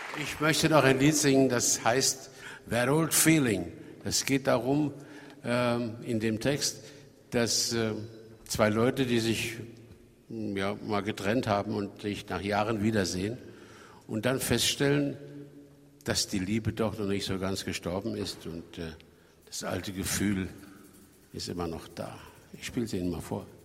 Ich möchte noch ein Lied singen, das heißt That Old Feeling. Es geht darum, in dem Text, dass zwei Leute, die sich mal getrennt haben und sich nach Jahren wiedersehen und dann feststellen, dass die Liebe doch noch nicht so ganz gestorben ist und das alte Gefühl ist immer noch da. Ich spiele es Ihnen mal vor.